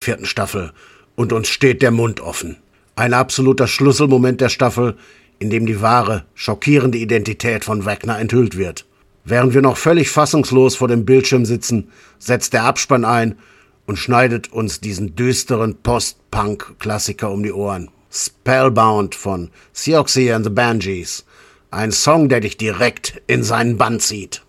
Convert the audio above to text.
4. Staffel und uns steht der Mund offen. Ein absoluter Schlüsselmoment der Staffel, in dem die wahre, schockierende Identität von Wagner enthüllt wird. Während wir noch völlig fassungslos vor dem Bildschirm sitzen, setzt der Abspann ein und schneidet uns diesen düsteren Post-Punk-Klassiker um die Ohren. Spellbound von Siouxsie and the Banshees. Ein Song, der dich direkt in seinen Bann zieht.